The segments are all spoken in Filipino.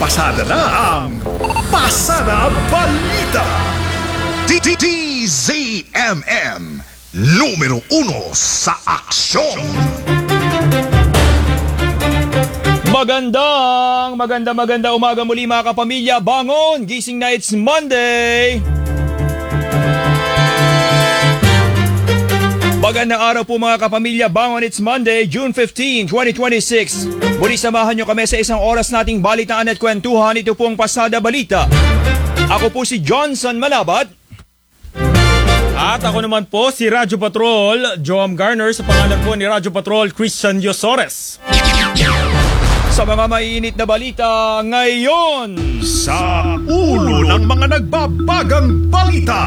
Pasada na ang Pasada Balita. DZMM numero 1 sa aksyon. Magandang umaga muli mga kapamilya. Bangon! Gising na, it's Monday! Magandang araw po mga kapamilya. Bangon, it's Monday, June 15, 2026. Muli samahan nyo kami sa isang oras nating balitaan at kwentuhan. Ito po ang Pasada Balita. Ako po si Johnson Malabat. At ako naman po si Radyo Patrol, Joam Garner, sa pangalan po ni Radyo Patrol, Christian Yosores. Sa mga maiinit na balita ngayon, Sa ulo ng mga nagbabagang balita.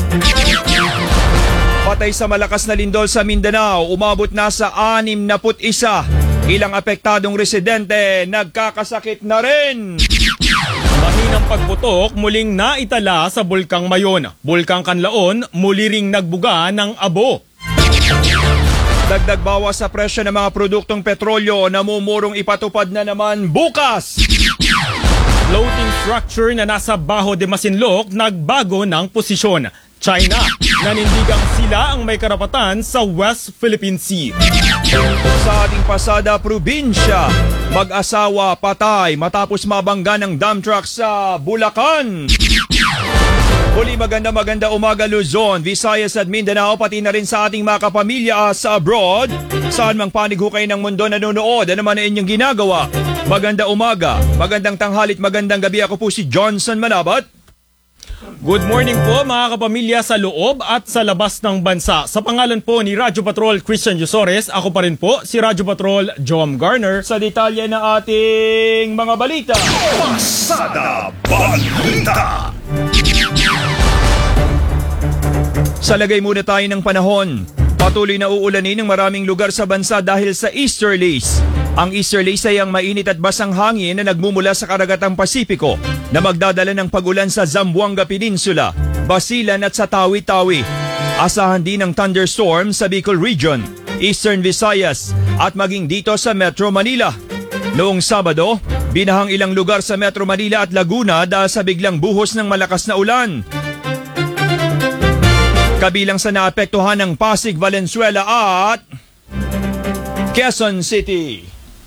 patay sa malakas na lindol sa Mindanao, umabot na sa 61. Ilang apektadong residente nagkakasakit na rin. Mahinang pagputok muling naitala sa Bulkang Mayon. Bulkang Kanlaon muli ring nagbuga ng abo. Dagdag bawas sa presyo ng mga produktong petrolyo, namumurong ipatupad na naman bukas. Floating structure na nasa Baho de Masinloc nagbago ng posisyon. China, nanindigang sila ang may karapatan sa West Philippine Sea. Sa ating pasada probinsya, mag-asawa patay matapos mabangga ng dump truck sa Bulacan. Huli maganda umaga Luzon, Visayas at Mindanao, pati na rin sa ating mga kapamilya sa abroad. Saan mang panig ho kayo ng mundo nanonood, ano man ang inyong ginagawa. Maganda umaga, magandang tanghalit, magandang gabi. Ako po si Johnson Malabat. Good morning po mga kapamilya sa loob at sa labas ng bansa. Sa pangalan po ni Radyo Patrol Christian Yosores, ako pa rin po si Radyo Patrol Joam Garner. Sa detalye na ating mga balita. Pasada Balita. Sa lagay muna tayo ng panahon. Patuloy na uulanin ng maraming lugar sa bansa dahil sa Easterlies. Ang Easterlies ay ang mainit at basang hangin na nagmumula sa karagatang Pasipiko na magdadala ng pag-ulan sa Zamboanga Peninsula, Basilan at sa Tawi-Tawi. Asahan din ng thunderstorm sa Bicol Region, Eastern Visayas at maging dito sa Metro Manila. Noong Sabado, binahang ilang lugar sa Metro Manila at Laguna dahil sa biglang buhos ng malakas na ulan. Kabilang sa naapektuhan ng Pasig, Valenzuela at Quezon City.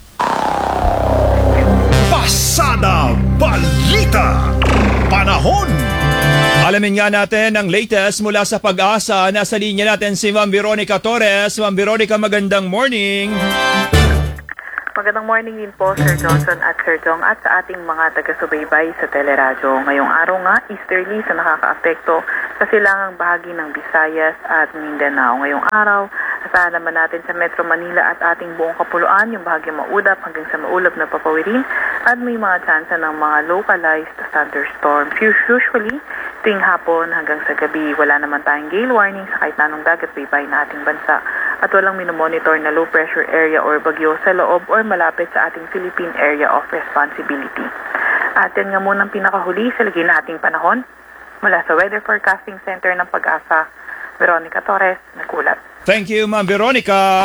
Pasada Balita. Panahon. Alamin nga natin ang latest mula sa Pag-asa. Nasa linya natin si Ma'am Veronica Torres. Ma'am Veronica, magandang morning. Magandang morning din po, Sir Johnson at Sir Jong, at sa ating mga taga-subaybay sa teleradyo. Ngayong araw nga, Easterly sa nakakaapekto sa silangang bahagi ng Visayas at Mindanao. Ngayong araw, asahan naman natin sa Metro Manila at ating buong kapuluan yung bahagyang maulap hanggang sa maulap na papawirin at may mga tsansa ng mga localized thunderstorms. Usually, tuwing hapon hanggang sa gabi, wala naman tayong gale warning sa kahit anong dagat baybay na ating bansa at walang minomonitor na low pressure area or bagyo sa loob or malapit sa ating Philippine Area of Responsibility. At yan nga muna ang pinakahuli sa lagay na ating panahon. Mula sa Weather Forecasting Center ng Pag-asa, Veronica Torres, nagkulat. Thank you, Ma'am Veronica.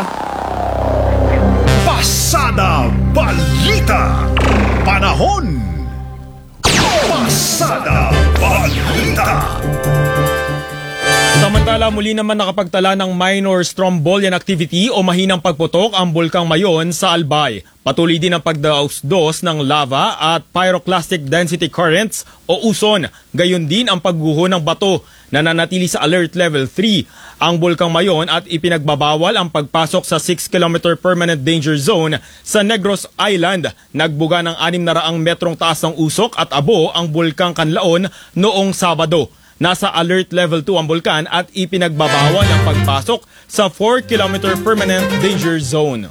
Pasada Balita. Panahon. Pasada Balita. Samantala, muli naman nakapagtala ng minor strombolian activity o mahinang pagputok ang Bulkang Mayon sa Albay. Patuloy din ang pagdaos-dos ng lava at pyroclastic density currents o uson. Gayon din ang pagguho ng bato. Nananatili sa alert level 3 ang Bulkang Mayon at ipinagbabawal ang pagpasok sa 6-kilometer permanent danger zone sa Negros Island. Nagbuga ng 600 metrong taas ng usok at abo ang Bulkang Kanlaon noong Sabado. Nasa alert level 2 ang bulkan at ipinagbabawal ang pagpasok sa 4-kilometer permanent danger zone.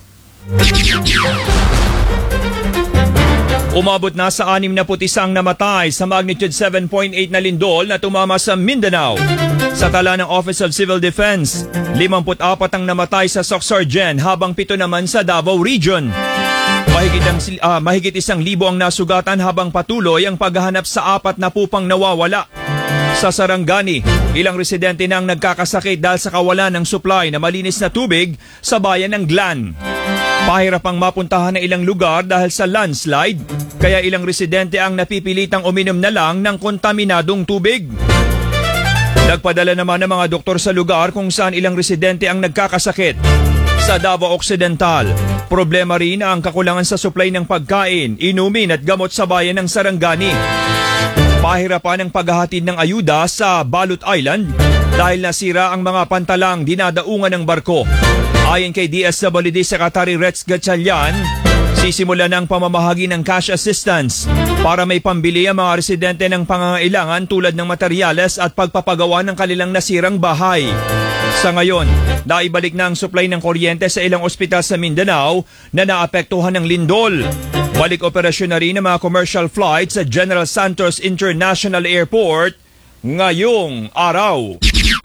Umabot na sa 61 namatay sa magnitude 7.8 na lindol na tumama sa Mindanao. Sa tala ng Office of Civil Defense, 54 ang namatay sa Soxargen habang 7 naman sa Davao Region. Mahigit 1,000 ang nasugatan habang patuloy ang paghahanap sa 4 na pupang nawawala. Sa Sarangani, ilang residente nang nagkakasakit dahil sa kawalan ng supply na malinis na tubig sa bayan ng Glan. Pahirap ang mapuntahan ng ilang lugar dahil sa landslide, kaya ilang residente ang napipilitang uminom na lang ng kontaminadong tubig. Nagpadala naman ng mga doktor sa lugar kung saan ilang residente ang nagkakasakit. Sa Davao Occidental, problema rin ang kakulangan sa supply ng pagkain, inumin at gamot sa bayan ng Sarangani. Pahirapan ang paghahatid ng ayuda sa Balut Island dahil nasira ang mga pantalang dinadaungan ng barko. Ayon kay DSWD Secretary Rex Gatchalian, sisimula ng pamamahagi ng cash assistance para may pambili ang mga residente ng pangangailangan tulad ng materyales at pagpapagawa ng kanilang nasirang bahay. Sa ngayon, naibalik na ang supply ng kuryente sa ilang ospital sa Mindanao na naapektuhan ng lindol. Balik operasyon na rin ang mga commercial flights sa General Santos International Airport ngayong araw.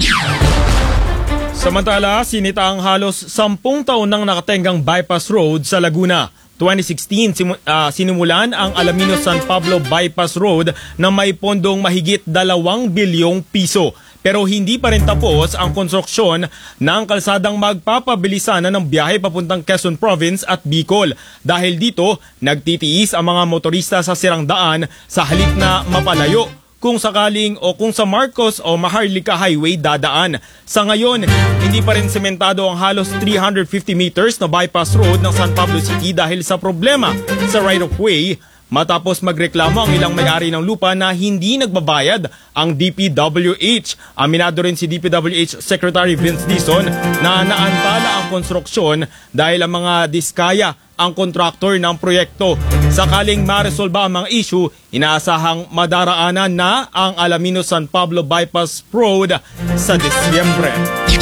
Samantala, sinita ang halos 10 taon nang nakatenggang bypass road sa Laguna. 2016, sinimulan ang Alaminos-San Pablo Bypass Road na may pondong mahigit 2 bilyong piso. Pero hindi pa rin tapos ang konstruksyon ng kalsadang magpapabilisan ng biyahe papuntang Quezon Province at Bicol. Dahil dito, nagtitiis ang mga motorista sa sirang daan sa halip na mapalayo kung sakaling o kung sa Marcos o Maharlika Highway dadaan. Sa ngayon, hindi pa rin sementado ang halos 350 meters na bypass road ng San Pablo City dahil sa problema sa right-of-way matapos magreklamo ang ilang may-ari ng lupa na hindi nagbabayad ang DPWH. Aminado rin si DPWH Secretary Vince Dizon na naantala ang konstruksyon dahil ang mga diskaya ang kontraktor ng proyekto. Sakaling maresolba ang mga issue, inaasahang madaraanan na ang Alaminos-San Pablo Bypass Road sa Disyembre.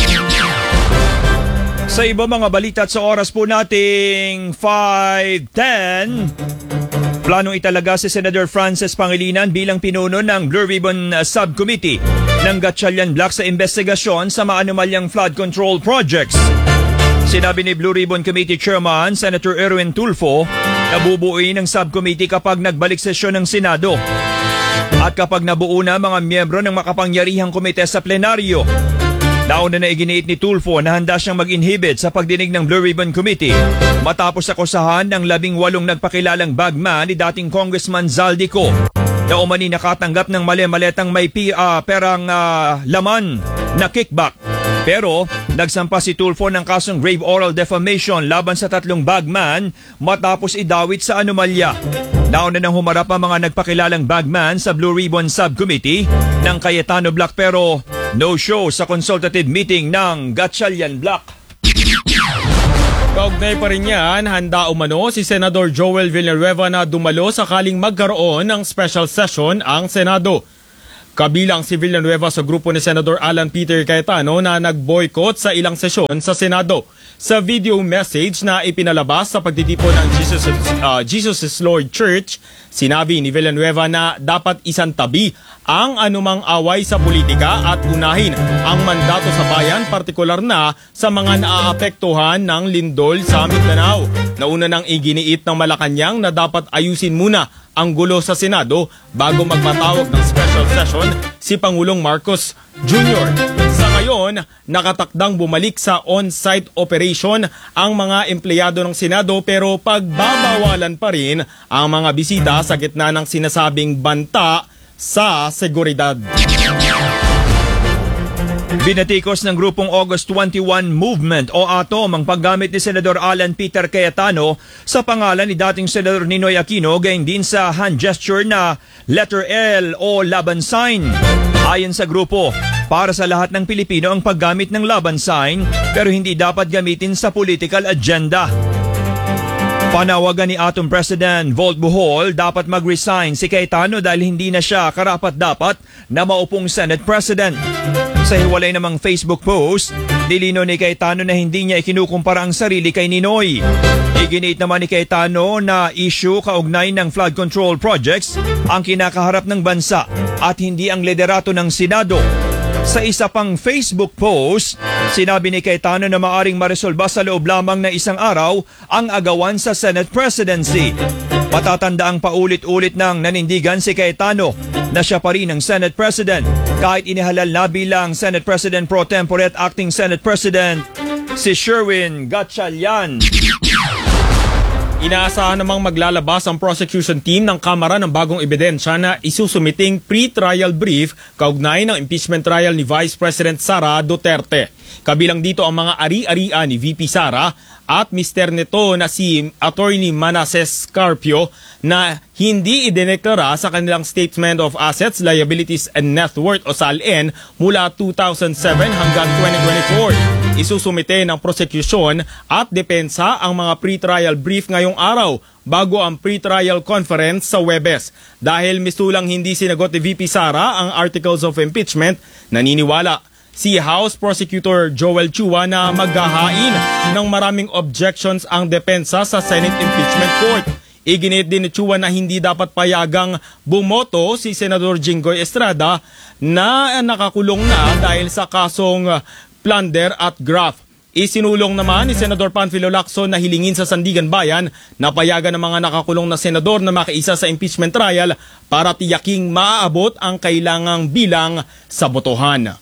Sa iba mga balita at sa oras po nating 5:10, planong italaga si Senator Francis Pangilinan bilang pinuno ng Blue Ribbon Subcommittee ng Gatchalian Block sa investigasyon sa maanumalyang flood control projects. Sinabi ni Blue Ribbon Committee Chairman Senator Erwin Tulfo na bubuuin ng subcommittee kapag nagbalik sesyon ng Senado at kapag nabuo na mga miyembro ng makapangyarihang komite sa plenaryo. Nauna na iginiit ni Tulfo na handa siyang mag-inhibit sa pagdinig ng Blue Ribbon Committee matapos akusahan ng 18 nagpakilalang bagman ni dating Congressman Zaldico na umani nakatanggap ng mali-maletang may perang laman na kickback. Pero nagsampa si Tulfo ng kasong grave oral defamation laban sa 3 bagman matapos idawit sa anomalya. Nauna nang humarap ang mga nagpakilalang bagman sa Blue Ribbon Subcommittee ng Cayetano Block pero no show sa consultative meeting ng Gatchalian Block. Kaugnay pa rin yan, handa umano si Senador Joel Villanueva na dumalo sakaling magkaroon ng special session ang Senado. Kabilang si Villanueva sa grupo ni Senator Alan Peter Cayetano na nag-boycott sa ilang sesyon sa Senado. Sa video message na ipinalabas sa pagtitipon ng Jesus is Lord Church, sinabi ni Villanueva na dapat isantabi ang anumang away sa politika at unahin ang mandato sa bayan, partikular na sa mga naaapektuhan ng lindol sa Mindanao. Nauna nang iginiit ng Malacanang na dapat ayusin muna ang gulo sa Senado bago magpatawag ng special session si Pangulong Marcos Jr. Sa ngayon, nakatakdang bumalik sa on-site operation ang mga empleyado ng Senado pero pagbabawalan pa rin ang mga bisita sa gitna ng sinasabing banta sa seguridad. Binatikos ng grupong August 21 Movement o ATOM ang paggamit ni Senador Alan Peter Cayetano sa pangalan ni dating Senador Ninoy Aquino gayon din sa hand gesture na letter L o laban sign. Ayon sa grupo, para sa lahat ng Pilipino ang paggamit ng laban sign pero hindi dapat gamitin sa political agenda. Panawagan ni ATOM President Volt Bohol dapat mag-resign si Cayetano dahil hindi na siya karapat-dapat na maupong Senate President. Sa hiwalay namang Facebook post, nilino ni Cayetano na hindi niya ikinukumpara ang sarili kay Ninoy. Iginiit naman ni Cayetano na issue kaugnay ng flood control projects ang kinakaharap ng bansa at hindi ang liderato ng Senado. Sa isa pang Facebook post, sinabi ni Cayetano na maaring maresolba sa loob lamang ng isang araw ang agawan sa Senate presidency. Matatandaang paulit-ulit ng nanindigan si Cayetano na siya pa rin ang Senate President kahit inihalal na bilang Senate President pro tempore at acting Senate President si Sherwin Gatchalian. Inaasahan namang maglalabas ang prosecution team ng Kamara ng bagong ebidensya na isusumiting pre-trial brief kaugnay ng impeachment trial ni Vice President Sara Duterte. Kabilang dito ang mga ari-arian ni VP Sara at mister nito na si Attorney Manasseh Carpio na hindi idineklara sa kanilang Statement of Assets, Liabilities and Net Worth o SALN mula 2007 hanggang 2024. Isusumite ng prosecution at depensa ang mga pre-trial brief ngayong araw bago ang pre-trial conference sa Huwebes. Dahil misulang hindi sinagot ni VP Sara ang articles of impeachment, naniniwala si House Prosecutor Joel Chua na maghahain ng maraming objections ang depensa sa Senate Impeachment Court. Iginit din ni Chua na hindi dapat payagang bumoto si Senador Jinggoy Estrada na nakakulong na dahil sa kasong plunder at graft. Isinulong naman ni Senador Panfilo Lacson na hilingin sa Sandigan Bayan na payagan ng mga nakakulong na senador na makiisa sa impeachment trial para tiyaking maaabot ang kailangang bilang sa botohan.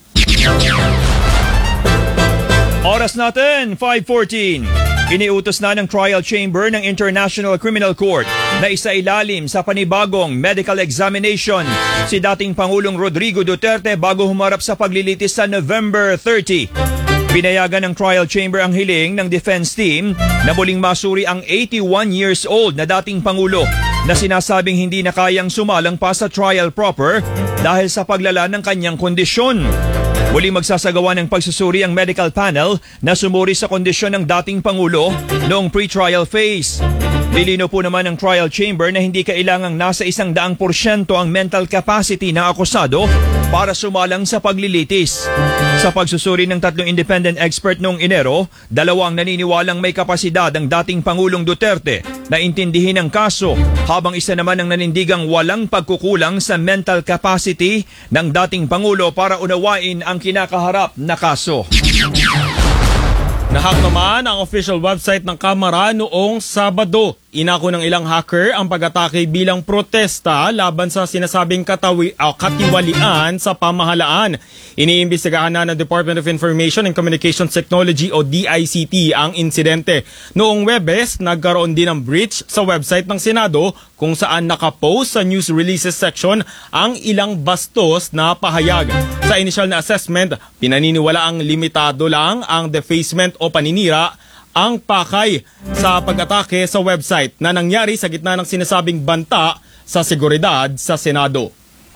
Oras natin, 5:14. Iniutos na ng trial chamber ng International Criminal Court na isailalim sa panibagong medical examination si dating Pangulong Rodrigo Duterte bago humarap sa paglilitis sa November 30. Pinayagan ng trial chamber ang hiling ng defense team na muling masuri ang 81 years old na dating Pangulo na sinasabing hindi na kayang sumalang pa sa trial proper dahil sa paglala ng kanyang kondisyon. Muling magsasagawa ng pagsusuri ang medical panel na sumuri sa kondisyon ng dating Pangulo noong pre-trial phase. Lilino po naman ng trial chamber na hindi kailangang nasa 100% ang mental capacity ng akusado para sumalang sa paglilitis. Sa pagsusuri ng 3 independent expert noong Enero, 2 ang naniniwalang may kapasidad ang dating Pangulong Duterte na intindihin ang kaso, habang isa naman ang nanindigang walang pagkukulang sa mental capacity ng dating Pangulo para unawain ang kinakaharap na kaso. Nahack naman ang official website ng Kamara noong Sabado. Inako ng ilang hacker ang pag-atake bilang protesta laban sa sinasabing katiwalian sa pamahalaan. Iniimbestigahan na ng Department of Information and Communications Technology o DICT ang insidente. Noong Huwebes, nagkaroon din ng breach sa website ng Senado kung saan nakapost sa news releases section ang ilang bastos na pahayag. Sa initial na assessment, pinaniniwala ang limitado lang ang defacement o paninira ang pakay sa pag-atake sa website na nangyari sa gitna ng sinasabing banta sa seguridad sa Senado.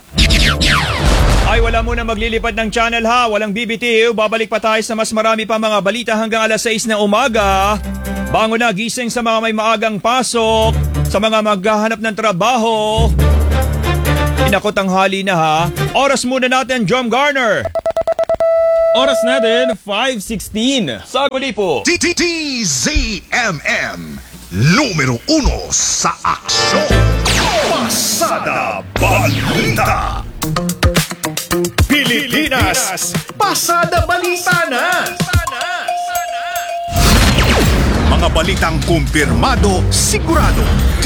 Ay, wala muna maglilipad ng channel ha, walang BBTV. Babalik pa tayo sa mas marami pa mga balita hanggang alas 6 na umaga. Bango na, gising sa mga may maagang pasok, sa mga maghahanap ng trabaho. Inakotanghali na ha. Oras muna natin, John Garner. Oras natin, 5:16. Sa Gulipo. DZMM Numero 1 sa aksyon. Pasada Balita. Pilipinas, Pasada Balita na. Mga balitang kumpirmado, sigurado.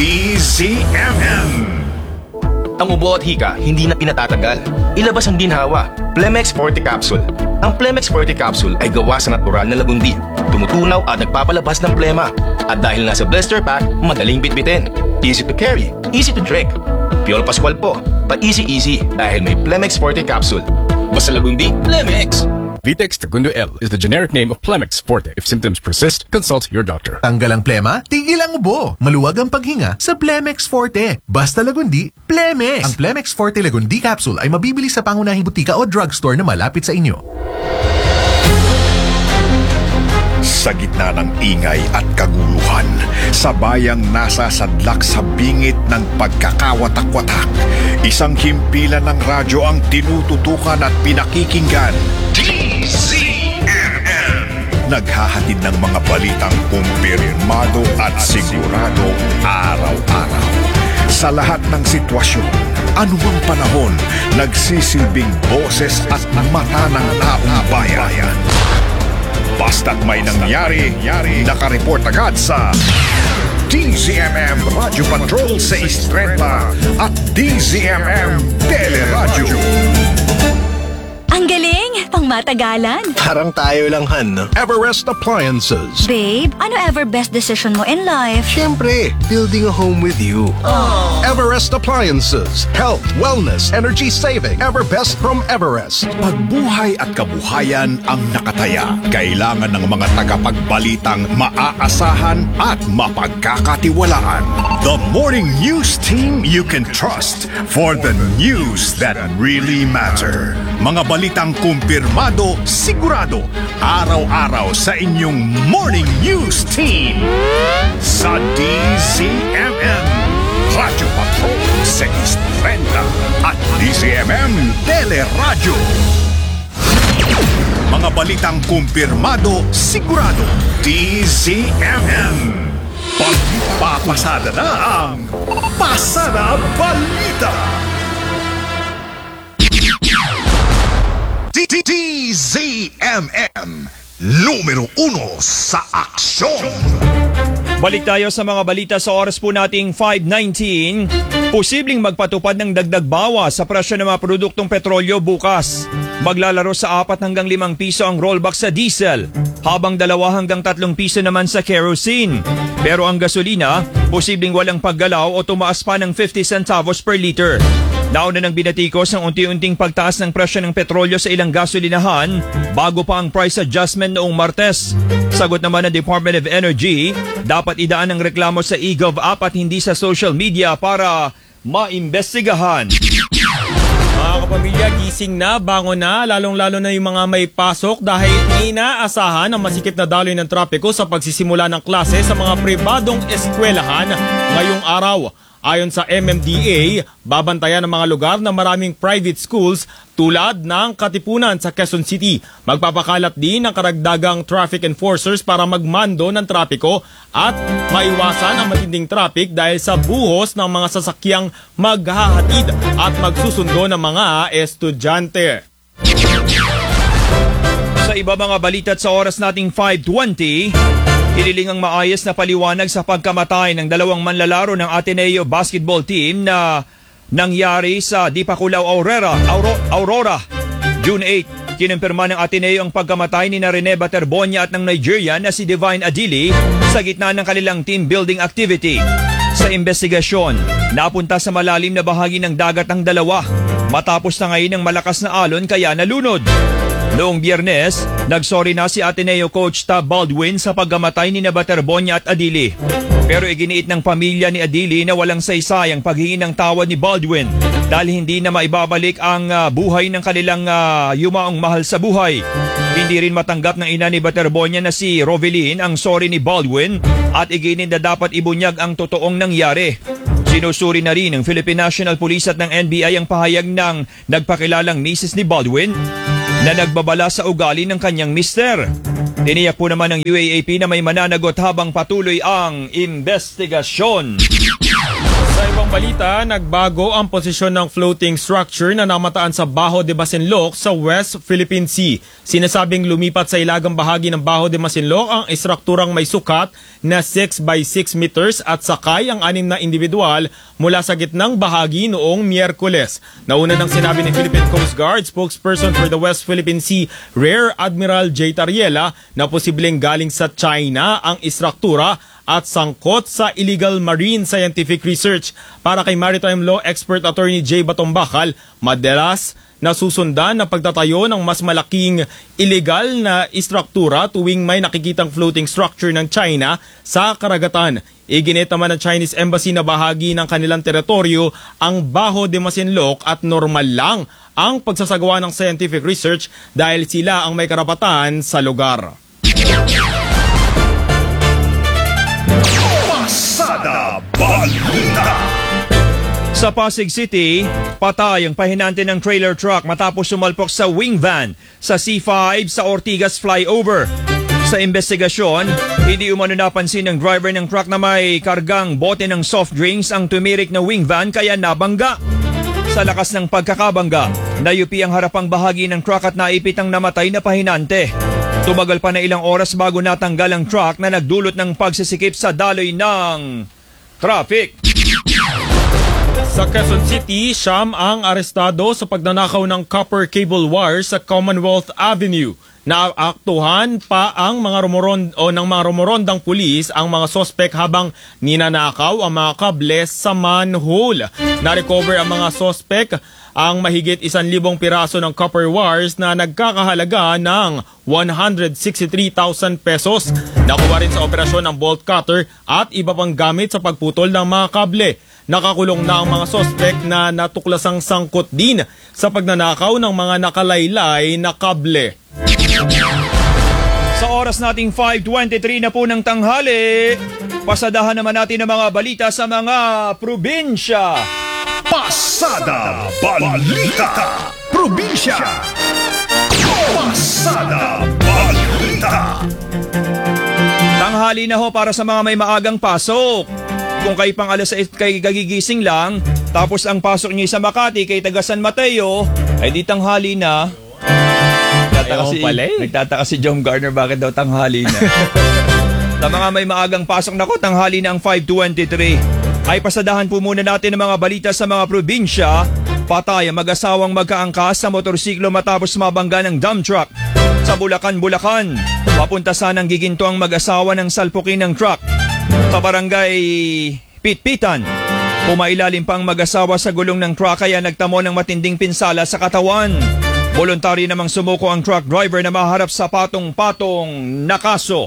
DZMM. Ang ubo at hika hindi na pinatatagal. Ilabas ang ginhawa. Plemex Forte Capsule. Ang Plemex Forte Capsule ay gawa sa natural na lagundi. Tumutunaw at nagpapalabas ng plema. At dahil nasa blister pack, madaling bitbitin. Easy to carry, easy to drink. Piolo Pascual po, pa-easy-easy dahil may Plemex Forte Capsule. Basta lagundi, Plemex! Vitex Segundo L is the generic name of Plemex Forte. If symptoms persist, consult your doctor. Tanggal ang plema, tigil ang ubo. Maluwag ang paghinga sa Plemex Forte. Basta lagundi, Plemex! Ang Plemex Forte Lagundi Capsule ay mabibili sa pangunahing butika o drugstore na malapit sa inyo. Sa gitna ng ingay at kaguluhan, sa bayang nasasadlak sa bingit ng pagkakawatak-watak, isang himpilan ng radyo ang tinututukan at pinakikinggan. DZMM. Naghahatid ng mga balitang kumpirmado at sigurado araw-araw. Sa lahat ng sitwasyon, anumang panahon, nagsisilbing boses at mata ng taong bayan. Basta't may nangyari, nakareport agad sa DZMM Radio Patrol 630 at DZMM Teleradyo. Ang galing! Pangmatagalan. Parang tayo lang, Han, no? Everest Appliances. Babe, ano ever best decision mo in life? Siyempre, building a home with you. Everest Appliances. Health, wellness, energy saving. Everbest from Everest. Pagbuhay at kabuhayan ang nakataya. Kailangan ng mga tagapagbalitang maaasahan at mapagkakatiwalaan. The Morning News Team you can trust for the news that really matter. Mga balitang kumpirmado, sigurado, araw-araw sa inyong Morning News Team. Sa DZMM, Radyo Patrol 630 at DZMM Teleradyo. Mga balitang kumpirmado, sigurado, DZMM. Pagpapasada na ang Pasada Balita. DZMM, numero 1 sa aksyon. Balik tayo sa mga balita sa oras po nating 5:19. Posibleng magpatupad ng dagdag bawas sa presyo ng mga produktong petrolyo bukas. Maglalaro sa 4 hanggang 5 piso ang rollback sa diesel, habang 2 hanggang 3 piso naman sa kerosene. Pero ang gasolina, posibleng walang paggalaw o tumaas pa ng 50 centavos per liter. Nauna nang binatikos ang unti-unting pagtaas ng presyo ng petrolyo sa ilang gasolinahan bago pa ang price adjustment noong Martes. Sagot naman ng Department of Energy, dapat idaan ang reklamo sa eGov app at hindi sa social media para maimbestigahan. Mga kapamilya, gising na, bangon na, lalong-lalo na yung mga may pasok dahil inaasahan ang masikip na daloy ng trapiko sa pagsisimula ng klase sa mga pribadong eskwelahan ngayong araw. Ayon sa MMDA, babantayan ang mga lugar na maraming private schools tulad ng Katipunan sa Quezon City. Magpapakalat din ng karagdagang traffic enforcers para magmando ng trapiko at maiwasan ang matinding traffic dahil sa buhos ng mga sasakyang maghahatid at magsusundo ng mga estudyante. Sa iba mga balita at sa oras nating 5:20, hiniling ang maayos na paliwanag sa pagkamatay ng 2 manlalaro ng Ateneo basketball team na nangyari sa Dipakulaw Aurora. June 8, kinumpirma ng Ateneo ang pagkamatay ni Rene Baterbonia at ng Nigerian na si Divine Adili sa gitna ng kanilang team building activity. Sa investigasyon, napunta sa malalim na bahagi ng dagat ang dalawa matapos na ngayon ng malakas na alon kaya nalunod. Noong Biyernes, nagsorry na si Ateneo coach Tab Baldwin sa pagkamatay ni Baterbonia at Adili. Pero iginiit ng pamilya ni Adili na walang saysay ang paghingi ng tawad ni Baldwin dahil hindi na maibabalik ang buhay ng kanilang yumaong mahal sa buhay. Hindi rin matanggap ng ina ni Baterbonia na si Rovelyn ang sorry ni Baldwin at iginiit na dapat ibunyag ang totoong nangyari. Sinusuri na rin ng Philippine National Police at ng NBI ang pahayag ng nagpakilalang misis ni Baldwin na nagbabala sa ugali ng kanyang mister. Tiniyak po naman ng UAAP na may mananagot habang patuloy ang investigasyon. Sa ibang balita, nagbago ang posisyon ng floating structure na namataan sa Bajo de Masinloc sa West Philippine Sea. Sinasabing lumipat sa ilagang bahagi ng Bajo de Masinloc ang istrukturang may sukat na 6 by 6 meters at sakay ang 6 na individual mula sa gitnang bahagi noong Miyerkules. Nauna nang sinabi ni Philippine Coast Guard spokesperson for the West Philippine Sea, Rear Admiral J. Tariela, na posibleng galing sa China ang istruktura at sangkot sa illegal marine scientific research. Para kay maritime law expert attorney J. Batombakal, madalas nasusundan na pagtatayo ng mas malaking illegal na istruktura tuwing may nakikitang floating structure ng China sa karagatan. Iginit naman ng Chinese Embassy na bahagi ng kanilang teritoryo ang Bajo de Masinloc at normal lang ang pagsasagawa ng scientific research dahil sila ang may karapatan sa lugar. Pasada Balita. Sa Pasig City, patay ang pahinante ng trailer truck matapos sumalpok sa wing van sa C5 sa Ortigas flyover. Sa investigasyon, hindi umano napansin ng driver ng truck na may kargang bote ng soft drinks ang tumirik na wing van kaya nabangga. Sa lakas ng pagkakabangga, nayupi ang harapang bahagi ng truck at naipit ang namatay na pahinante. Tumagal pa na ilang oras bago natanggal ang truck na nagdulot ng pagsisikip sa daloy ng traffic. Sa Quezon City, siyam ang arestado sa pagnanakaw ng copper cable wire sa Commonwealth Avenue. Naaktuhan pa ang mga rumorondang pulis ang mga sospek habang ninanakaw ang mga kable sa manhole. Na-recover ang mga sospek ang mahigit 1,000 piraso ng copper wires na nagkakahalaga ng 163,000 pesos. Nakuha rin sa operasyon ng bolt cutter at iba pang gamit sa pagputol ng mga kable. Nakakulong na ang mga sospek na natuklasang sangkot din sa pagnanakaw ng mga nakalaylay na kable. Sa oras nating 5:23 na po ng tanghali, pasadahan naman natin ang mga balita sa mga probinsya. Pasada Balita Probinsya. Pasada Balita. Tanghali na ho para sa mga may maagang pasok. Kung kayo pang alas 8 kay gagigising lang, tapos ang pasok niyo sa Makati kay taga San Mateo, ay di tanghali na. Nagtataka si John Garner bakit daw tanghali na. Sa mga may maagang pasok na ko, tanghali na ang 5:23. Ay pasadahan po muna natin ang mga balita sa mga probinsya. Patay ang mag-asawang magkaangkas sa motorsiklo matapos mabangga ng dump truck. Sa Bulacan, papunta sanang giginto ang mag-asawa ng salpukin ng truck. Sa barangay Pitpitan, pumailalim pang mag-asawa sa gulong ng truck kaya nagtamo ng matinding pinsala sa katawan. Voluntary namang sumuko ang truck driver na maharap sa patong-patong na kaso.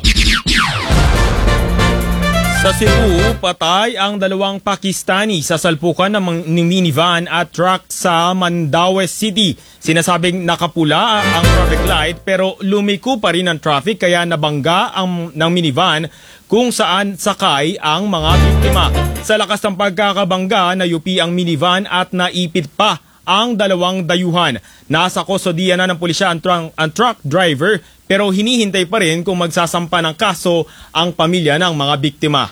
Sa Cebu, patay ang 2 Pakistani sa salpukan ng minivan at truck sa Mandaue City. Sinasabing nakapula ang traffic light pero lumiko pa rin ang traffic kaya nabangga ng minivan kung saan sakay ang mga biktima. Sa lakas ng pagkakabangga, nayupi ang minivan at naipit pa ang 2 dayuhan. Nasa kustodiya na ng pulisya ang truck driver pero hinihintay pa rin kung magsasampa ng kaso ang pamilya ng mga biktima.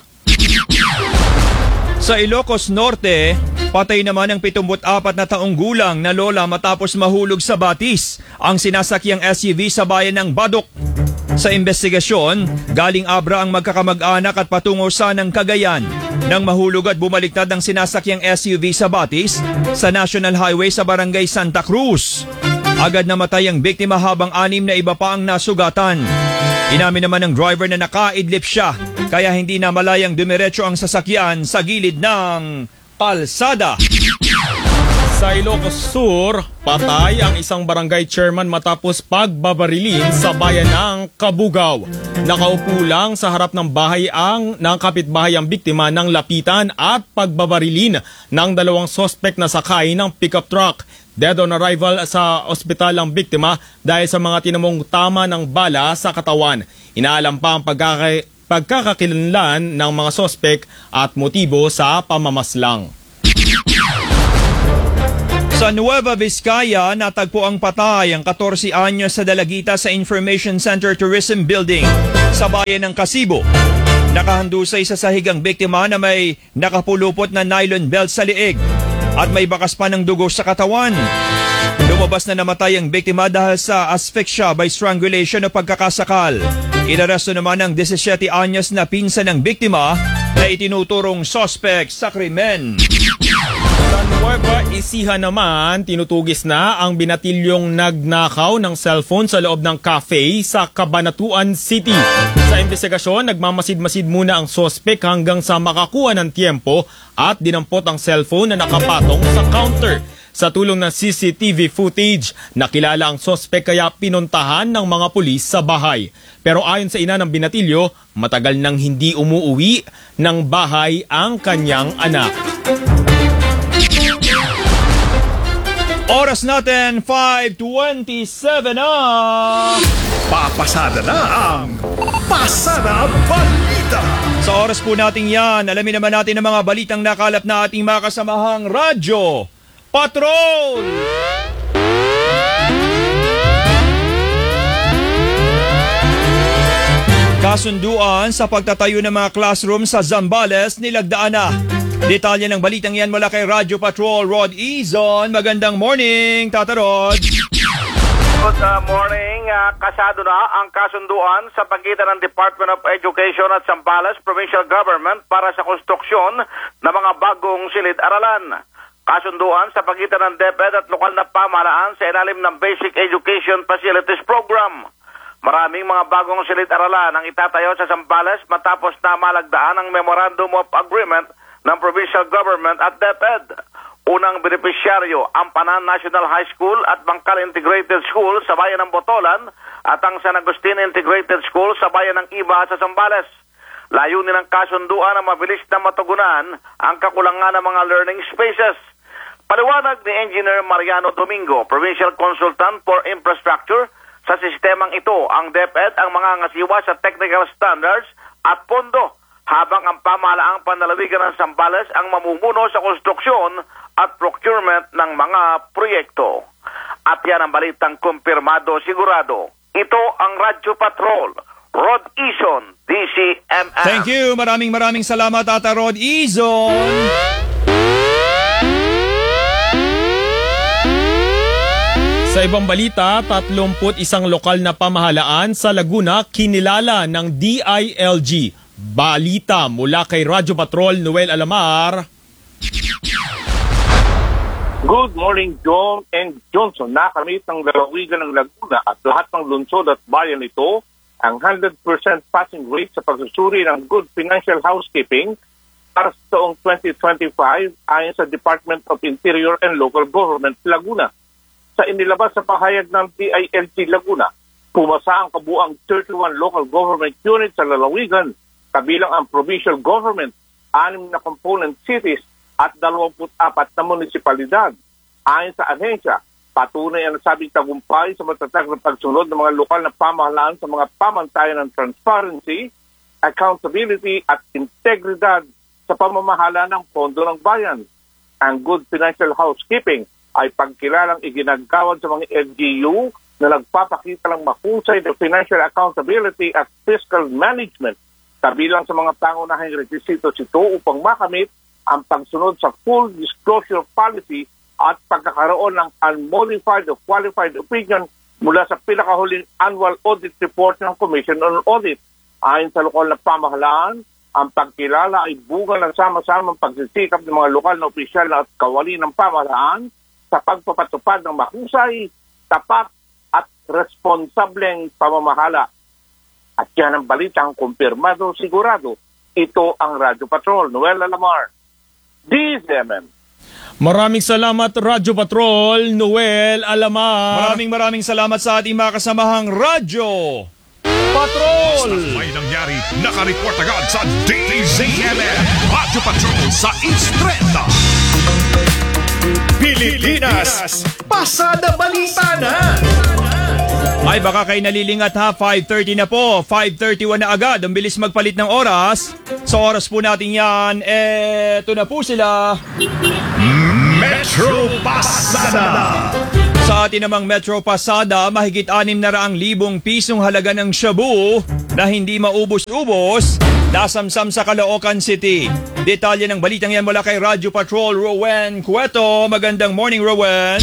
Sa Ilocos Norte, patay naman ang 74 na taong gulang na lola matapos mahulog sa batis ang sinasakyang SUV sa bayan ng Badok. Sa investigasyon, galing Abra ang magkakamag-anak at patungo sa ng Cagayan nang mahulog at bumaliktad ang sinasakyang SUV sa batis sa National Highway sa Barangay Santa Cruz. Agad namatay ang biktima habang 6 na iba pa ang nasugatan. Inamin naman ng driver na nakaidlip siya kaya hindi na malayang dumiretso ang sasakyan sa gilid ng kalsada. Sa Ilocos Sur, patay ang isang barangay chairman matapos pagbabarilin sa bayan ng Kabugaw. Nakaupo lang sa harap ng bahay ng kapitbahay ang biktima ng lapitan at pagbabarilin ng 2 sospek na sakay ng pickup truck. Dead on arrival sa ospital ang biktima dahil sa mga tinamong tama ng bala sa katawan. Inaalam pa ang pagkakakilanlan ng mga sospek at motibo sa pamamaslang. Sa Nueva Vizcaya, natagpo ang patay ang 14 anyos sa dalagita sa Information Center Tourism Building sa bayan ng Kasibo. Nakahandusay sa sahig ang biktima na may nakapulupot na nylon belt sa liig at may bakas pa ng dugo sa katawan. Lumabas na namatay ang biktima dahil sa asphyxia by strangulation o pagkakasakal. Inaresto naman ang 17 anyos na pinsan ng biktima na itinuturong sospek sa krimen. Sa Nueva Ecija naman, tinutugis na ang binatilyong nagnakaw ng cellphone sa loob ng cafe sa Cabanatuan City. Sa investigasyon, nagmamasid-masid muna ang sospek hanggang sa makakuha ng tiempo at dinampot ang cellphone na nakapatong sa counter. Sa tulong ng CCTV footage, nakilala ang sospek kaya pinuntahan ng mga pulis sa bahay. Pero ayon sa ina ng binatilyo, matagal nang hindi umuuwi ng bahay ang kanyang anak. Oras natin, 5:27 na. Papasada na ang Pasada Balita. Sa oras po natin yan, alamin naman natin ang mga balitang nakalap na ating mga kasamahang radyo Patrol! Kasunduan sa pagtatayo ng mga classroom sa Zambales nilagdaan na. Detalye ng balitang yan mula kay Radyo Patrol Rod Izon. Magandang morning, Tata Rod. Good morning. Kasado na ang kasunduan sa pagitan ng Department of Education at Zambales Provincial Government para sa konstruksyon ng mga bagong silid-aralan. Kasunduan sa pagitan ng DepEd at lokal na pamahalaan sa ilalim ng Basic Education Facilities Program. Maraming mga bagong silid-aralan ang itatayo sa Zambales matapos na malagdaan ang Memorandum of Agreement ng Provincial Government at DepEd. Unang benepisyaryo ang Panan National High School at Bangkal Integrated School sa bayan ng Botolan at ang San Agustin Integrated School sa bayan ng Iba sa Zambales. Layunin ng kasunduan na mabilis na matugunan ang kakulangan ng mga learning spaces. Paliwanag ni Engineer Mariano Domingo, Provincial Consultant for Infrastructure, sa sistemang ito ang DepEd ang mga ngasiwa sa technical standards at pondo, habang ang pamahalaang panlalawigan ng Zambales ang mamumuno sa konstruksyon at procurement ng mga proyekto. At yan ang balitang kumpirmado sigurado. Ito ang Radyo Patrol, Rod Ison, DCMM. Thank you. Maraming salamat, Tata Rod Ison. Sa ibang balita, 31 lokal na pamahalaan sa Laguna kinilala ng DILG. Balita mula kay Radyo Patrol, Noel Alamar. Good morning, John and Johnson. Nakamit ng lalawigan ng Laguna at lahat ng lungsod at bayan nito ang 100% passing rate sa pagsusuri ng good financial housekeeping para sa taong 2025 ayon sa Department of Interior and Local Government Laguna. Sa inilabas sa pahayag ng DILG Laguna, pumasa ang kabuang 31 local government units sa lalawigan, kabilang ang provincial government, 6 na component cities at 24 na munisipalidad. Ayon sa ahensya, patunay ang nasabing tagumpay sa matatag na pagsunod ng mga lokal na pamahalaan sa mga pamantayan ng transparency, accountability at integridad sa pamamahala ng pondo ng bayan. Ang good financial housekeeping ay pagkilalang iginagawad sa mga LGU na nagpapakita ng mahusay na financial accountability at fiscal management. Kabilang sa mga pangunahing requisitos ito upang makamit ang pagsunod sa full disclosure policy at pagkakaroon ng unmodified or qualified opinion mula sa pinakahuling annual audit report ng Commission on Audit. Ayon sa lokal na pamahalaan, ang pagkilala ay bunga ng sama-samang pagsisikap ng mga lokal na opisyal at kawali ng pamahalaan sa pagpapatupad ng mahusay, tapat at responsableng pamamahala. At yan ang balitang kumpirmado sigurado. Ito ang Radyo Patrol, Noel Alamar, DZMM. Maraming salamat, Radyo Patrol, Noel Alamar. Maraming salamat sa ating mga kasamahang Radyo Patrol. Basta may nangyari, nakareport agad sa DZMM. Radyo Patrol sa Instrenta. Pilipinas, pasada balita na. Ay baka kayo nalilingat ha, 5:30 na po, 5:31 na agad, ang bilis magpalit ng oras. Sa oras po natin yan, eto na po sila. Metro Pasada. Sa atin namang Metro Pasada, mahigit 600,000 pisong halaga ng shabu na hindi maubos-ubos, nasamsam sa Caloocan City. Detalye ng balitang yan mula kay Radyo Patrol, Rowen Cueto. Magandang morning, Rowen.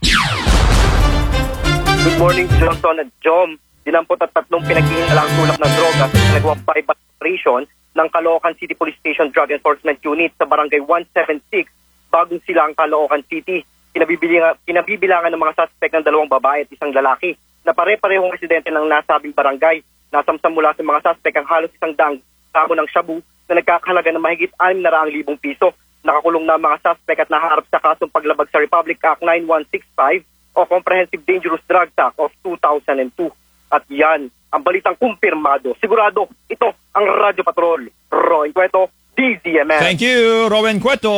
Good morning, Johnson at Jom. 73 pinag-iinalang tulak ng droga sa pinagawang bypass operation ng Caloocan City Police Station Drug Enforcement Unit sa Barangay 176, Bagong Silang, Caloocan City. Pinabibilangan ng mga suspect ng 2 babae at 1 lalaki na pare-parehong residente ng nasabing barangay. Nasamsam mula sa mga suspect ang halos 100 gramo ng shabu na nagkakahalaga ng mahigit 600,000 piso. Nakakulong na mga suspect at naharap sa kasong paglabag sa Republic Act 9165 o Comprehensive Dangerous Drugs Act of 2002. At yan, ang balitang kumpirmado. Sigurado, ito ang Radyo Patrol. Rowen Cueto, DZMM. Thank you, Rowen Cueto.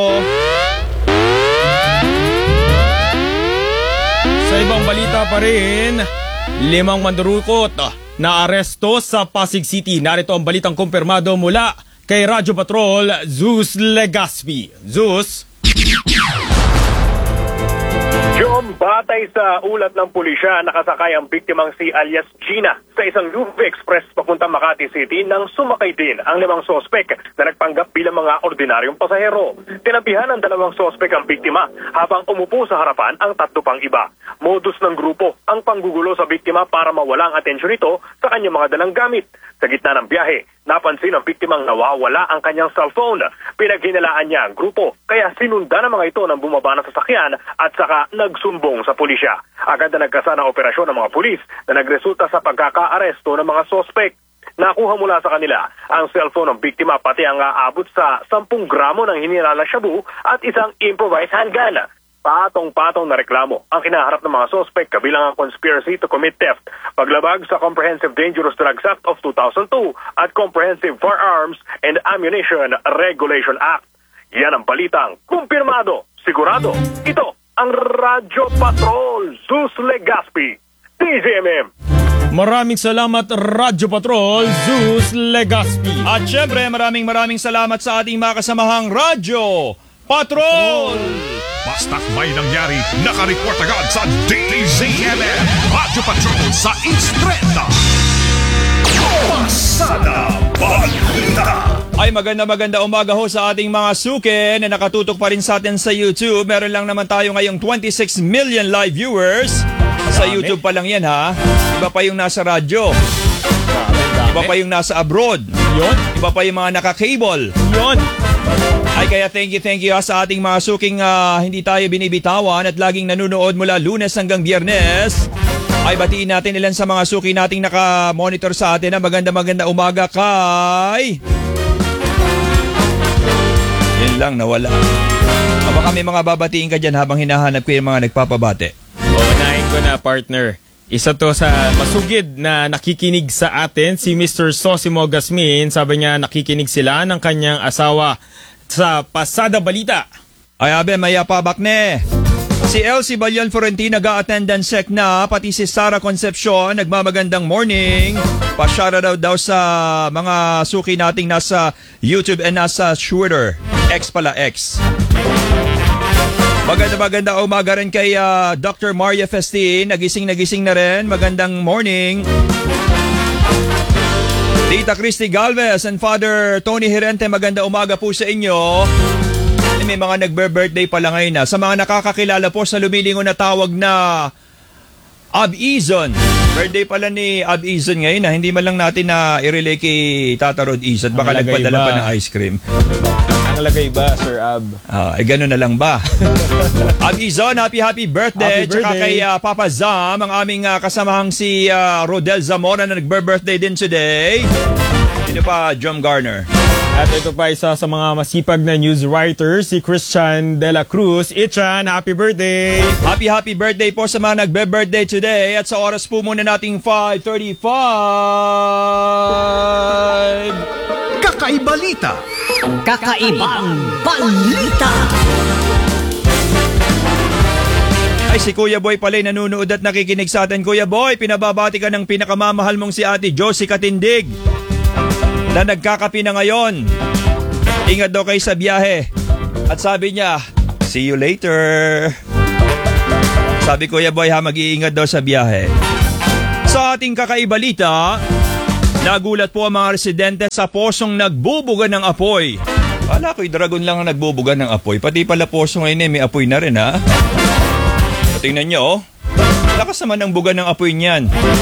Sa ibang balita pa rin, 5 mandurukot na aresto sa Pasig City. Narito ang balitang kumpirmado mula kay Radyo Patrol, Zeus Legaspi. Zeus. Jom, batay sa ulat ng pulisya, nakasakay ang biktimang si alias Gina sa isang UV Express papunta Makati City nang sumakay din ang 5 sospek na nagpanggap bilang mga ordinaryong pasahero. Tinabihan ng 2 sospek ang biktima habang umupo sa harapan ang 3 pang iba. Modus ng grupo ang panggugulo sa biktima para mawala ang atensyon nito sa kanyang mga dalang gamit. Sa gitna ng biyahe, napansin ang biktimang nawawala ang kanyang cellphone. Pinaghinalaan niya ang grupo, kaya sinundan ng mga ito nang bumaba ng sasakyan at saka nagsumbong sa pulisya. Agad na nagkasa ng operasyon ng mga pulis na nagresulta sa pagkakaaresto ng mga sospek. Nakuha mula sa kanila ang cellphone ng biktima pati ang aabot sa 10 gramo ng hinirala shabu at isang improvised handgun. Patong-patong na reklamo ang kinaharap ng mga sospek kabilang ang conspiracy to commit theft, paglabag sa Comprehensive Dangerous Drugs Act of 2002 at Comprehensive Firearms and Ammunition Regulation Act. Yan ang balitang kumpirmado, sigurado. Ito ang Radyo Patrol, Zeus Legaspi, TZMM. Maraming salamat, Radyo Patrol, Zeus Legaspi. At syempre, maraming salamat sa ating mga kasamahang Radyo Patrol! Basta't may nangyari, nakareport agad sa DZMM. Radyo Patrol sa Instrenda. Pasada Balita. Ay maganda umaga ho sa ating mga suke na nakatutok pa rin sa atin sa YouTube. Meron lang naman tayo ngayong 26 million live viewers. Sa YouTube pa lang yan ha. Iba pa yung nasa radyo. Iba pa yung nasa abroad. Yun. Iba pa yung mga naka-cable. Yun. Ay kaya thank you ha, sa ating mga suking hindi tayo binibitawan at laging nanonood mula Lunes hanggang Biyernes. Ay batiin natin ilan sa mga suki nating naka-monitor sa atin na maganda umaga kay... Yun lang, nawala. Baka may mga babatiin ka dyan habang hinahanap ko yung mga nagpapabate. Uunahin ko na, partner. Isa to sa masugid na nakikinig sa atin, si Mr. Sosimo Gasmin. Sabi niya nakikinig sila ng kanyang asawa sa Pasada Balita. Ay abe, maya pa bakne. Si Elsie Balyon Florentine nag-attendance check na, pati si Sara Concepcion nagmamagandang morning. Pa-shoutout daw sa mga suki nating nasa YouTube and nasa Twitter. X pala, X. Maganda umaga rin kay Dr. Maria Festin. Nagising na rin. Magandang morning. Tita Christy Galvez and Father Tony Hirente, maganda umaga po sa inyo. May mga nagbe-birthday pala ngayon na. Sa mga nakakakilala po sa lumilingon na tawag na Ab Izon. Birthday pala ni Ab Izon ngayon na. Hindi man lang natin na i-relay kay Tata Rod Izon. Baka nagpadala pa ng ice cream. Ang lagay ba, Sir Ab? Gano'n na lang ba? Ab Izon, happy birthday. Tsaka kay Papa Zam, ang aming kasamahang si Rodel Zamora na nagbe-birthday din today. Sino pa? John Garner. At ito pa isa sa mga masipag na news writer, si Christian De La Cruz. Ichan, happy birthday! Happy birthday po sa mga nagbe-birthday today. At sa oras po muna nating 5:35. Kakaibalita. Kakaibang balita. Ay, si Kuya Boy pala'y nanunood at nakikinig sa atin. Kuya Boy, pinababati ka ng pinakamamahal mong si Ate Josie Katindig na nagkakapi na ngayon. Ingat daw kayo sa biyahe. At sabi niya, see you later. Sabi Kuya Boy ha, mag-iingat daw sa biyahe. Sa ating kakaibalita, nagulat po ang mga residente sa posong nagbubuga ng apoy. Wala ko'y dragon lang ang nagbubuga ng apoy. Pati pala poso ngayon may apoy na rin ha. Tingnan nyo, lakas naman ang buga ng apoy niyan.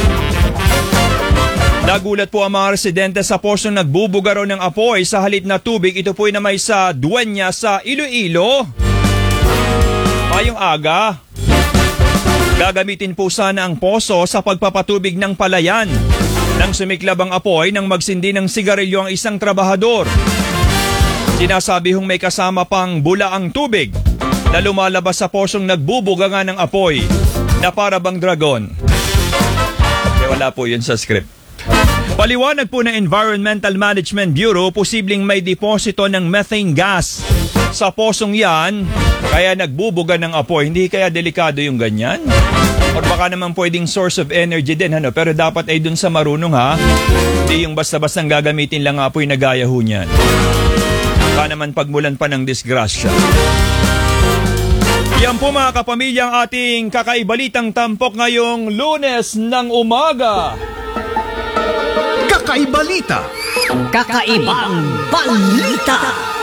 Nagulat po ang mga residente sa posong nagbubuga raw ng apoy sa halit na tubig. Ito po ay namay sa Dueña sa Iloilo. Mayong aga, gagamitin po sana ang poso sa pagpapatubig ng palayan. Nang sumiklab ang apoy nang magsindi ng sigarilyo ang isang trabahador. Sinasabi hong may kasama pang bula ang tubig na lumalabas sa posong nagbubuga nga ng apoy na para bang dragon. Kaya wala po yun sa script. Paliwanag po ng Environmental Management Bureau, posibleng may deposito ng methane gas sa posong yan, kaya nagbubuga ng apoy. Hindi kaya delikado yung ganyan? Or baka naman pwedeng source of energy din, ano? Pero dapat ay dun sa marunong ha. Hindi yung basta-bastang gagamitin lang apoy na gaya ho niyan. Baka naman pagmulan pa ng disgrasya. Yan po mga kapamilya ang ating kakaibalitang tampok ngayong Lunes ng umaga. Kakaibalita. Kakaibang balita.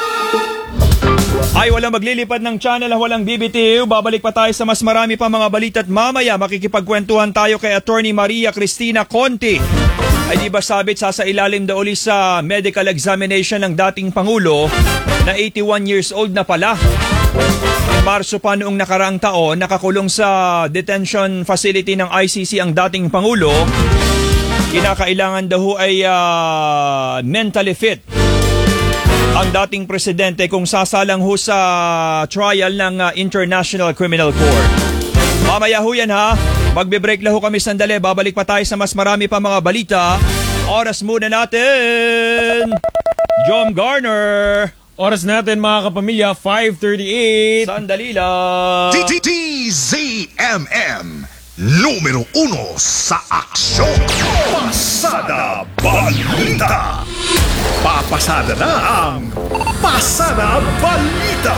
Ay walang maglilipad ng channel, walang bibitiw. Babalik pa tayo sa mas marami pa mga balita at mamaya makikipagkwentuhan tayo kay Attorney Maria Cristina Conti. Ay di ba sabit sasailalim daw ulit sa medical examination ng dating Pangulo na 81 years old na pala. Marso pa noong nakaraang taon, nakakulong sa detention facility ng ICC ang dating Pangulo. Kinakailangan daw ay mentally fit ang dating presidente kung sasalang ho sa trial ng International Criminal Court. Mamaya ho yan ha. Magbe-break lang ho kami sandali. Babalik pa tayo sa mas marami pa mga balita. Oras muna natin. Jom Garner. Oras natin mga kapamilya, 5:38. Sandali lang. DZMM Numero 1 sa aksyon. Pasada Balita. Papasada na ang Pasada Balita.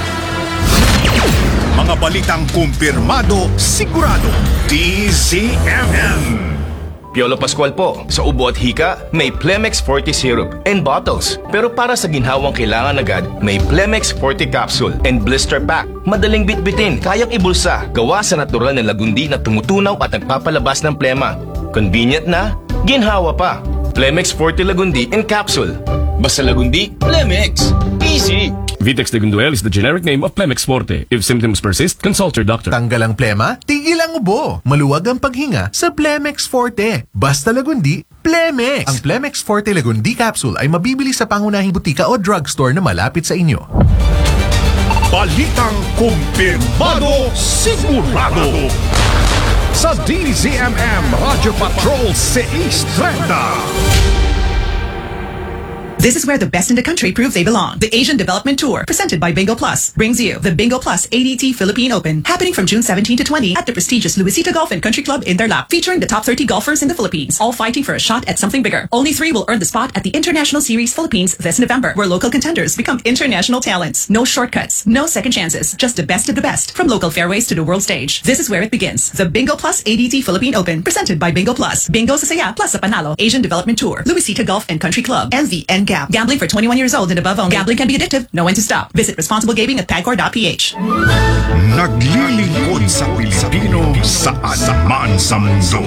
Mga balitang kumpirmado, sigurado. DZMM. Piolo Pascual po. Sa ubo at hika, may Plemex Forte Syrup and bottles. Pero para sa ginhawang kailangan agad, may Plemex Forte Capsule and Blister Pack. Madaling bitbitin, kayang ibulsa. Gawa sa natural na lagundi na tumutunaw at nagpapalabas ng plema. Convenient na, ginhawa pa. Plemex Forte Lagundi and Capsule. Basta lagundi, Plemex. Easy. Vitex de Gunduel is the generic name of Plemex Forte. If symptoms persist, consult your doctor. Tanggal ang plema, tigil ang ubo. Maluwag ang paghinga sa Plemex Forte. Basta lagundi, Plemex. Ang Plemex Forte Lagundi Capsule ay mabibili sa pangunahing butika o drugstore na malapit sa inyo. Balitang kumpirmado, sigurado. Sa DZMM Radio Patrol 630. This is where the best in the country proves they belong. The Asian Development Tour, presented by Bingo Plus, brings you the Bingo Plus ADT Philippine Open, happening from June 17 to 20 at the prestigious Luisita Golf and Country Club in Interlac, featuring the top 30 golfers in the Philippines, all fighting for a shot at something bigger. Only 3 will earn the spot at the International Series Philippines this November, where local contenders become international talents. No shortcuts, no second chances, just the best of the best, from local fairways to the world stage. This is where it begins. The Bingo Plus ADT Philippine Open, presented by Bingo Plus. Bingo sa saya, plus sa panalo. Asian Development Tour, Luisita Golf and Country Club, and the NGAP. Gambling for 21 years old and above only. Gambling can be addictive. Know when to stop. Visit responsible gaming at pagcor.ph. Naglilingkod sa Pilipino saan man sa mundo.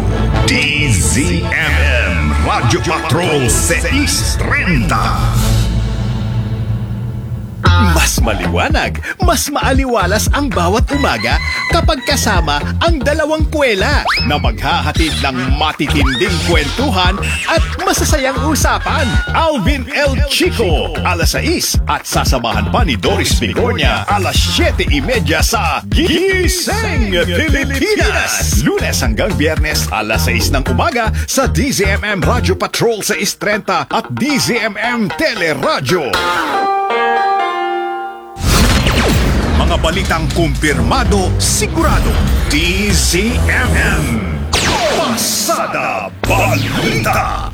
DZMM Radio Patrol 630. Mas maliwanag, mas maaliwalas ang bawat umaga kapag kasama ang dalawang kwela na maghahatid ng matitinding kwentuhan at masasayang usapan. Alvin L. Chico, alas 6 at sasamahan pa ni Doris Bigornia, alas 7:30 sa Gising Pilipinas. Lunes hanggang Biyernes, alas 6 ng umaga sa DZMM Radio Patrol 630 at DZMM Teleradyo. Mga balitang kumpirmado, sigurado. DZMM Pasada Balita.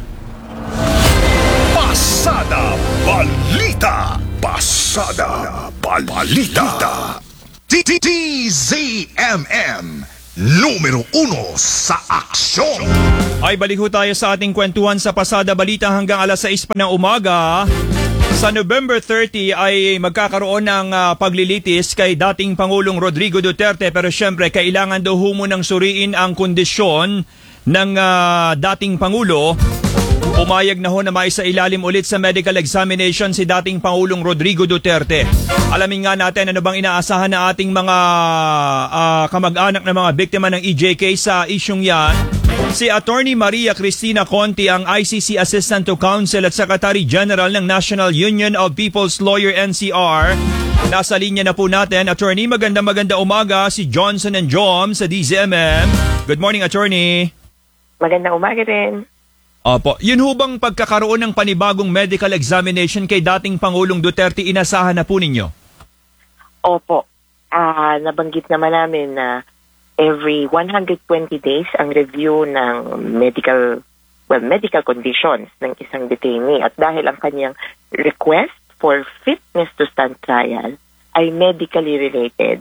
Pasada Balita. Pasada Balita. DZMM Numero 1 sa aksyon. Ay balik ho tayo sa ating kwentuhan sa Pasada Balita hanggang alas 6 pa ng umaga. Sa November 30 ay magkakaroon ng paglilitis kay dating Pangulong Rodrigo Duterte, pero syempre kailangan daw munang suriin ang kondisyon ng dating Pangulo. Pumayag na ho na maisailalim ulit sa medical examination si dating Pangulong Rodrigo Duterte. Alamin nga natin ano bang inaasahan na ating mga kamag-anak na mga biktima ng EJK sa isyong yan. Si Attorney Maria Cristina Conti, ang ICC Assistant to Counsel at Secretary General ng National Union of People's Lawyer NCR. Nasa linya na po natin. Attorney, maganda umaga. Si Johnson and Jom sa DZMM. Good morning, Attorney. Magandang umaga rin. Opo. Yun ho bang pagkakaroon ng panibagong medical examination kay dating Pangulong Duterte, inasahan na po ninyo? Opo. Nabanggit naman namin na every 120 days ang review ng medical conditions ng isang detainee. At dahil ang kanyang request for fitness to stand trial ay medically related,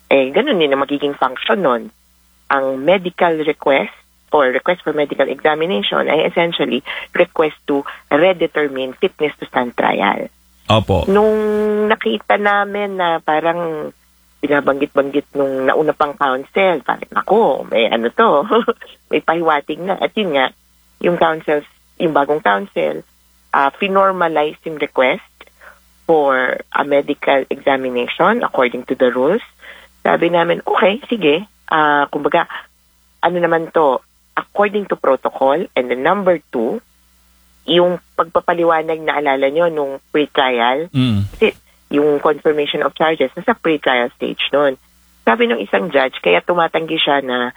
ganun din ang magiging function nun. Ang medical request or request for medical examination ay essentially request to redetermine fitness to stand trial. Opo. Nung nakita namin na parang binabanggit-banggit nung nauna pang council, parang ako, may may pahiwating na. At yun nga, yung bagong council, finormalize yung request for a medical examination according to the rules. Sabi namin, okay, sige. Kumbaga, naman to, according to protocol. And then number 2, yung pagpapaliwanag na alala nyo nung pre-trial, kasi yung confirmation of charges, nasa pre-trial stage nun. Sabi ng isang judge, kaya tumatanggi siya na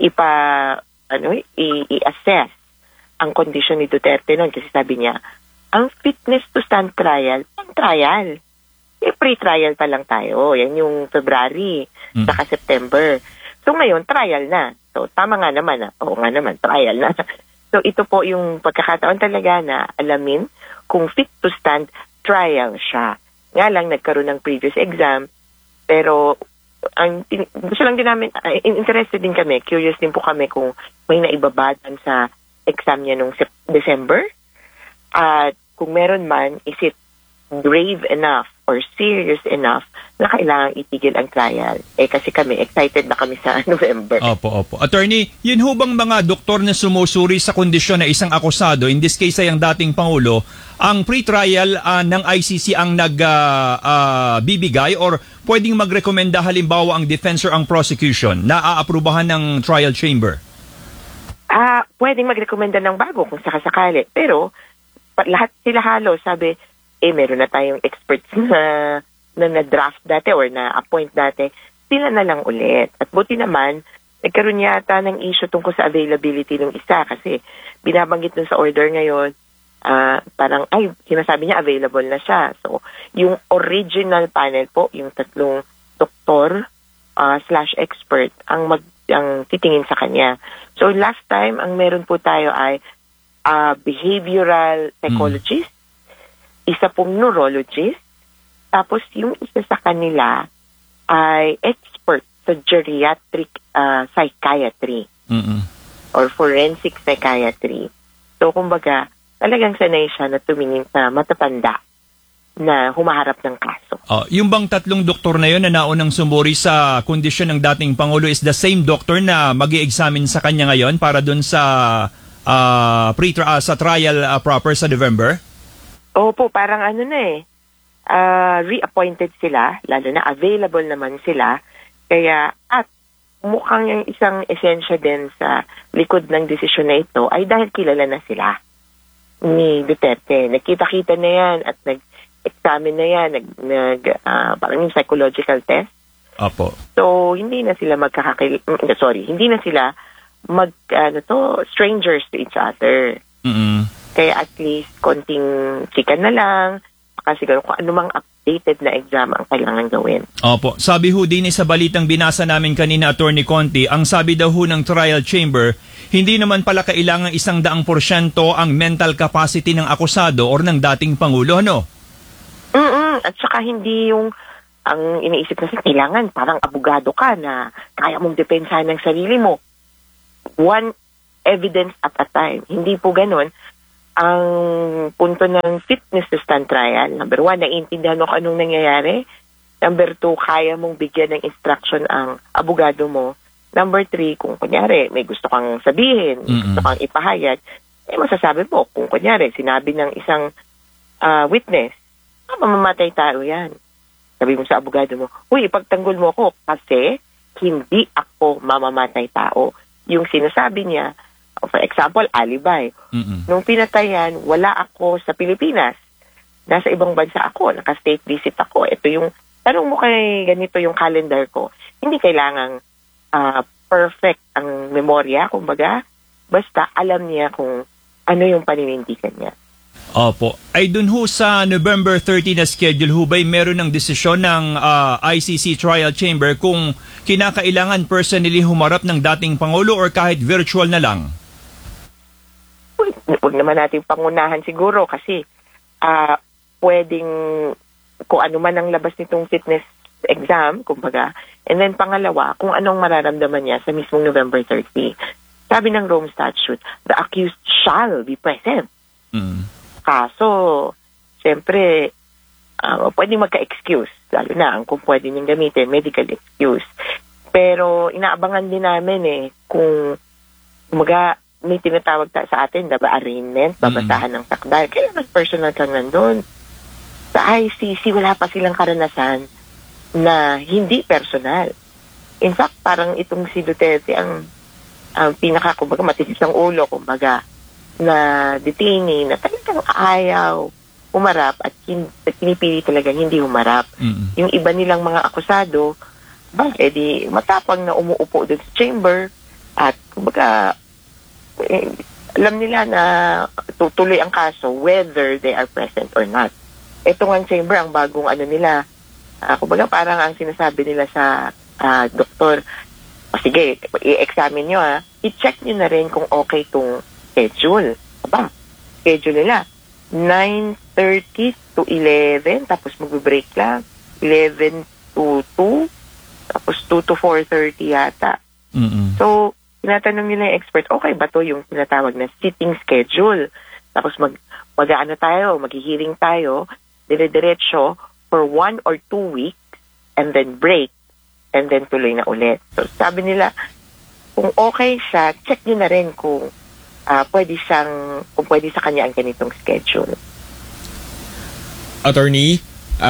i-assess ang kondisyon ni Duterte nun. Kasi sabi niya, ang fitness to stand trial, trial. Pre-trial pa lang tayo. Yan yung February, saka September. So ngayon, trial na. So tama nga naman. Oo nga naman, trial na. So ito po yung pagkakataon talaga na alamin kung fit to stand trial siya. Nga lang, nagkaroon ng previous exam. Pero gusto lang din namin, interested din kami, curious din po kami kung may naibabadan sa exam niya nung December. At kung meron man, is it grave enough or serious enough na kailangan itigil ang trial? Kasi kami, excited na kami sa November. Opo. Attorney, yun ho bang mga doktor na sumusuri sa kondisyon na isang akusado, in this case ay ang dating Pangulo, ang pre-trial ng ICC ang nagbibigay or pwedeng magrekomenda halimbawa ang defense or ang prosecution na aaprubahan ng trial chamber? Pwedeng magrekomenda ng bago kung sakasakali. Pero lahat sila halos sabi, meron na tayong experts na na-draft dati or na-appoint dati, sila na lang ulit. At buti naman, nagkaroon yata ng issue tungkol sa availability ng isa kasi binabanggit dun sa order ngayon, parang, sinasabi niya available na siya. So, yung original panel po, yung 3 doktor / expert ang titingin sa kanya. So, last time, ang meron po tayo ay behavioral psychologist, isa pong neurologist, tapos yung isa sa kanila ay expert sa geriatric psychiatry or forensic psychiatry. So, kumbaga, talagang sanay siya na tumingin sa matatanda na humaharap ng kaso. Yung bang 3 doktor na yun na naunang sumuri sa kondisyon ng dating Pangulo is the same doctor na mag-i-examine sa kanya ngayon para dun sa sa trial proper sa November? Opo, parang reappointed sila, lalo na available naman sila. Kaya, at mukhang yung isang esensya din sa likod ng desisyon na ito ay dahil kilala na sila ni Duterte. Nagkita-kita na yan at nag-examine na yan, parang yung psychological test. Opo. So, hindi na sila hindi na sila strangers to each other. Kaya at least konting chika na lang, kasi kung anumang updated na exam ang kailangan gawin. Opo. Sabi ho din sa balitang binasa namin kanina, Attorney Conti, ang sabi daw ho ng trial chamber, hindi naman pala kailangan 100% ang mental capacity ng akusado or ng dating Pangulo, ano? At saka hindi yung ang iniisip na kailangan parang abogado ka na kaya mong depensahan ng sarili mo. One evidence at a time. Hindi po ganun. Ang punto ng fitness to stand trial, number 1, naiintindihan mo kung anong nangyayari. Number 2, kaya mong bigyan ng instruction ang abogado mo. Number 3, kung kunyari may gusto kang sabihin, gusto kang ipahayag, masasabi mo, kung kunyari sinabi ng isang witness, mamamatay tao yan. Sabi mo sa abogado mo, ipagtanggol mo ako kasi hindi ako mamamatay tao. Yung sinasabi niya, for example, alibi. Nung pinatayan, wala ako sa Pilipinas. Nasa ibang bansa ako, naka-state visit ako. Ito yung, tanong mo kay ganito yung calendar ko. Hindi kailangang perfect ang memorya, kumbaga. Basta alam niya kung ano yung paninindigan niya. Opo. Ay dun ho sa November 30 na schedule ho ba'y meron ng desisyon ng ICC Trial Chamber kung kinakailangan personally humarap ng dating Pangulo or kahit virtual na lang? Huwag naman natin pangunahan siguro kasi pwedeng kung ano man ang labas nitong fitness exam, kumbaga, And then pangalawa, kung anong mararamdaman niya sa mismong November 30. Sabi ng Rome Statute, the accused shall be present. Kaso, siyempre, pwedeng magka-excuse, lalo na kung pwede niyang gamitin, medical excuse. Pero inaabangan din namin kung may tinatawag sa atin, diba, arraignment, babasahan ng takdal. Kailangan personal kang nandun. Sa ICC, wala pa silang karanasan na hindi personal. In fact, parang itong si Duterte ang kumbaga, matitis ang ulo, kumbaga, na detainee na talagang ayaw humarap at pinipili talaga hindi humarap. Yung iba nilang mga akusado, edi matapang na umuupo doon sa chamber at kumbaga, alam nila na tutuloy ang kaso whether they are present or not. Ito nga chamber, ang bagong nila, kumbaga parang ang sinasabi nila sa doktor, sige, i-examine nyo i-check nyo na rin kung okay itong schedule. Schedule nila 9:30 to 11, tapos mag-break lang 11 to 2, tapos 2 to 4:30 yata. So, tinatanong nila yung expert, okay ba to yung tinatawag na sitting schedule? Tapos mag-hearing tayo, dire-diretso for 1 or 2 weeks, and then break, and then tuloy na ulit. So, sabi nila, kung okay siya, check nyo na rin kung pwede sa kanya ang ganitong schedule. Attorney,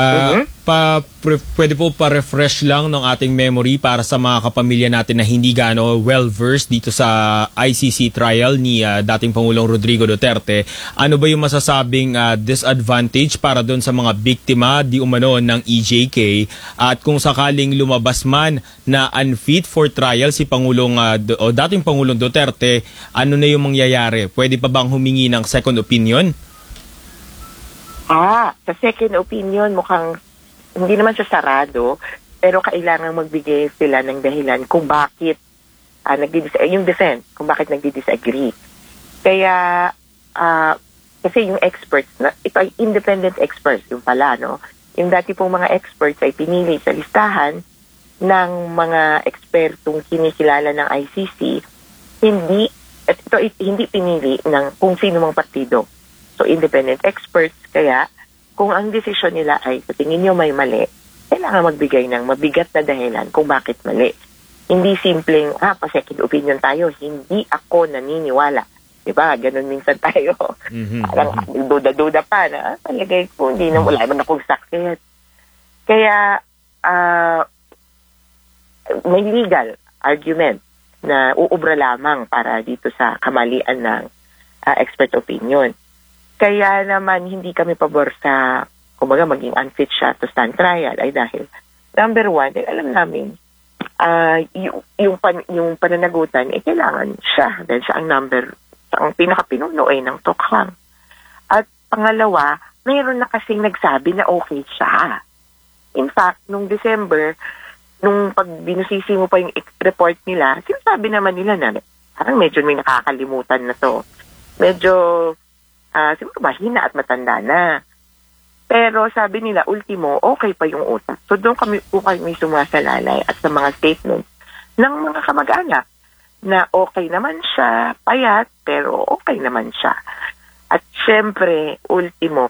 pwede po pa-refresh lang ng ating memory para sa mga kapamilya natin na hindi gaano well-versed dito sa ICC trial ni dating Pangulong Rodrigo Duterte. Ano ba yung masasabing disadvantage para doon sa mga biktima di umano ng EJK, at kung sakaling lumabas man na unfit for trial si dating Pangulong Duterte, ano na yung mangyayari? Pwede pa bang humingi ng second opinion? Sa second opinion, mukhang hindi naman siya sarado, pero kailangan magbigay sila ng dahilan kung bakit yung defense, kung bakit nagdi-disagree. Kaya, kasi yung experts, ito ay independent experts, yung pala, no? Yung dati pong mga experts ay pinili sa listahan ng mga ekspertong kinikilala ng ICC, hindi pinili ng kung sino mang partido. So, independent experts, kaya kung ang desisyon nila ay sa tingin nyo may mali, kailangan magbigay ng mabigat na dahilan kung bakit mali. Hindi simpleng, pa-second opinion tayo, hindi ako naniniwala. Diba? Ganun minsan tayo. Parang duda-duda pa na, palagay ko, hindi na wala naman akong sakit. Kaya, may legal argument na uubra lamang para dito sa kamalian ng expert opinion. Kaya naman hindi kami pabor sa, kumbaga, maging unfit siya to stand trial ay dahil, number one, alam namin, yung pananagutan, kailangan siya, dahil siya ang pinakapinuno ng tokhang. At pangalawa, mayroon na kasing nagsabi na okay siya. In fact, nung December, nung pag binusisi mo pa yung report nila, sinasabi naman nila na parang medyo may nakakalimutan na to. Medyo siguro mahina at matanda na. Pero sabi nila, ultimo, okay pa yung utak. So doon kami sumasalalay at sa mga statements ng mga kamag-anak na okay naman siya, payat, pero okay naman siya. At syempre, ultimo,